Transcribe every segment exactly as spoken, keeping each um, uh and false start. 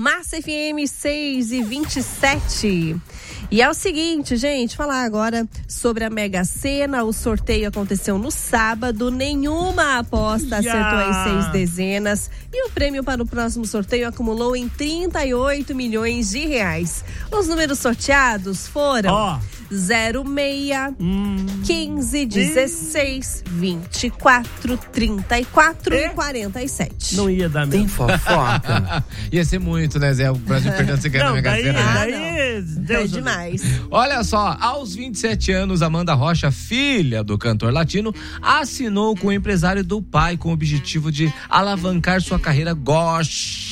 Massa F M seis e vinte e sete. E é o seguinte, gente, falar agora sobre a Mega Sena. O sorteio aconteceu no sábado, nenhuma aposta Yeah. acertou as seis dezenas. E o prêmio para o próximo sorteio acumulou em trinta e oito milhões de reais. Os números sorteados foram Ó. zero seis, Hum. quinze, dezesseis, vinte e quatro, trinta e quatro É? e quarenta e sete. Não ia dar Tem mesmo. fofoca. Ia ser muito, né, Zé? O Brasil perdendo você ganha na Não, Mega daí, Sena, né? daí É Deus demais. Olha só, aos vinte e sete anos, Amanda Rocha, filha do cantor latino, assinou com o empresário do pai com o objetivo de alavancar sua carreira gospel.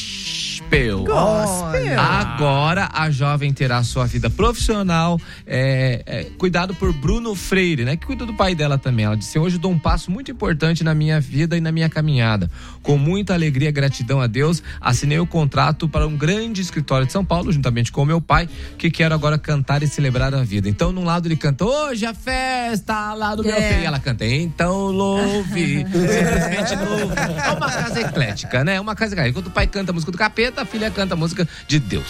Gospel. Agora a jovem terá sua vida profissional é, é, cuidado por Bruno Freire, né? Que cuida do pai dela também. Ela disse: hoje dou um passo muito importante na minha vida e na minha caminhada. Com muita alegria e gratidão a Deus, assinei o contrato para um grande escritório de São Paulo, juntamente com o meu pai, que quero agora cantar e celebrar a vida. Então, num lado ele canta: hoje a festa lá do meu É. filho. E ela canta: então louve, simplesmente louve. É uma casa eclética, né? Uma casa eclética. Enquanto o pai canta a música do capeta, a filha canta a música de Deus.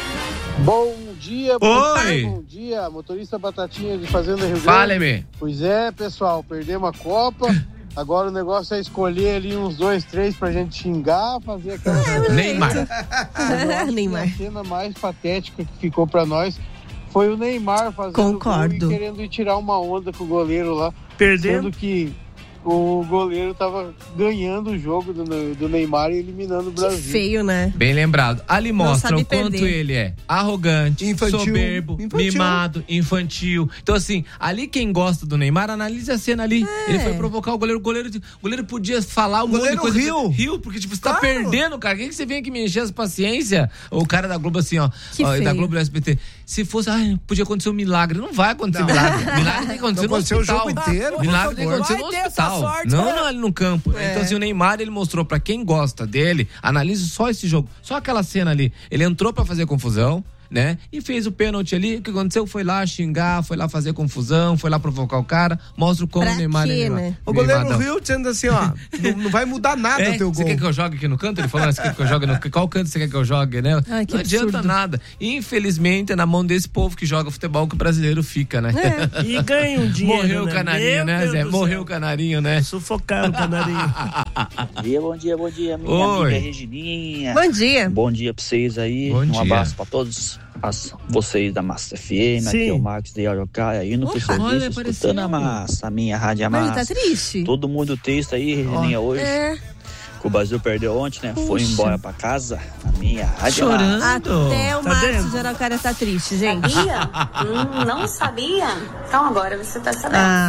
Bom dia, bom, Oi. bom dia, motorista Batatinha de Fazenda Rio Grande. Fale-me. Pois é, pessoal, perdemos a Copa, agora o negócio é escolher ali uns dois, três pra gente xingar, fazer aquela... Neymar. Neymar. A cena mais patética que ficou pra nós foi o Neymar fazendo Concordo. gol e querendo ir tirar uma onda com o goleiro lá, Perdendo. sendo que o goleiro tava ganhando o jogo do, do Neymar e eliminando o Que Brasil. feio, né? Bem lembrado. Ali mostra sabe o quanto perder. ele é arrogante, Infantil. soberbo, Infantil. mimado, infantil. Então, assim, ali quem gosta do Neymar, analise a cena ali. É. Ele foi provocar o goleiro. O goleiro, o goleiro podia falar um monte de goleiro coisa. riu. Riu, porque, tipo, você tá Claro. perdendo, cara. Quem que você vem aqui me encher as paciência? O cara da Globo, assim, ó. Que ó, da feio. Globo do S B T. Se fosse, ai, podia acontecer um milagre. Não vai acontecer milagre. Milagre tem que acontecer Não no aconteceu o hospital. jogo inteiro, por Milagre tem que favor. acontecer no Vai ter essa hospital. sorte, Não, né? não ali no campo. É. Então, assim, o Neymar, ele mostrou pra quem gosta dele, analise só esse jogo, só aquela cena ali. Ele entrou pra fazer confusão, né? E fez o pênalti ali. O que aconteceu? Foi lá xingar, foi lá fazer confusão, foi lá provocar o cara. Mostra como Pra o Neymar quê, é Neymar. né? O goleiro Neymadão. Rio dizendo assim, ó, não, não vai mudar nada É, o teu você gol. quer que eu jogue aqui no canto? Ele falou, você quer que eu jogue no qual canto você quer que eu jogue, né? Ai, que não adianta absurdo. nada. Infelizmente é na mão desse povo que joga futebol que o brasileiro fica, né? É. E ganha um dinheiro, Morreu o né? canarinho, Meu né, Deus Zé? do Morreu céu. o canarinho, né? Sufocaram o canarinho. Bom dia, bom dia, bom dia, minha Oi. amiga Regininha. Bom dia. Bom dia pra vocês aí. Bom um dia. abraço pra todos as, vocês da Massa F M. Sim. Aqui é o Marcos de Araucária, indo pro Opa, serviço, olha, escutando apareceu. a Massa, a minha rádio Mas ele Massa. tá triste. Todo mundo triste aí, Regininha, hoje. É. Que o Brasil perdeu ontem, né? Foi Puxa. embora pra casa. A minha rádio Chorando. Massa. Até o Tá Márcio vendo? de Araucária tá triste, gente. Sabia? Hum, não sabia? Então agora você tá sabendo. Ah.